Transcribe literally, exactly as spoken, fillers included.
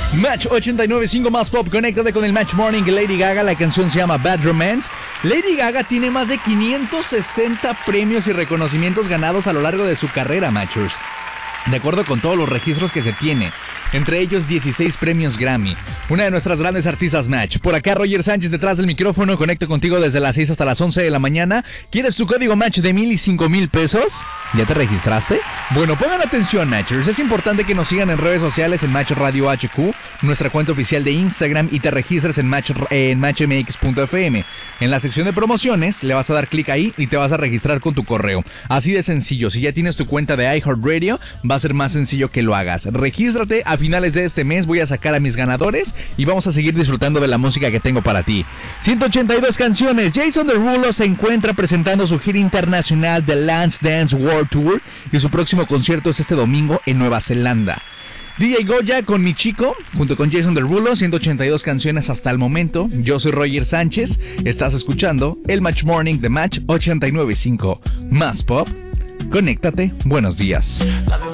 Match ochenta y nueve punto cinco más pop, conéctate con el Match Morning de Lady Gaga. La canción se llama Bad Romance. Lady Gaga tiene más de quinientos sesenta premios y reconocimientos ganados a lo largo de su carrera, Matchers. De acuerdo con todos los registros que se tiene, entre ellos dieciséis premios Grammy. Una de nuestras grandes artistas, Match. Por acá Roger Sánchez detrás del micrófono. Conecto contigo desde las seis hasta las once de la mañana. ¿Quieres tu código Match de mil y cinco mil pesos? ¿Ya te registraste? Bueno, pongan atención, Matchers. Es importante que nos sigan en redes sociales en Match Radio H Q, nuestra cuenta oficial de Instagram, y te registres en, Match, en match m x punto f m. En la sección de promociones le vas a dar clic ahí y te vas a registrar con tu correo. Así de sencillo. Si ya tienes tu cuenta de iHeartRadio, va a ser más sencillo que lo hagas. Regístrate. A finales de este mes voy a sacar a mis ganadores y vamos a seguir disfrutando de la música que tengo para ti. ciento ochenta y dos canciones. Jason Derulo se encuentra presentando su gira internacional The Lance Dance World Tour y su próximo concierto es este domingo en Nueva Zelanda. D J Goya con Mi Chico, junto con Jason Derulo, ciento ochenta y dos canciones hasta el momento. Yo soy Roger Sánchez, estás escuchando el Match Morning de Match ochenta y nueve punto cinco. Más pop, conéctate, buenos días.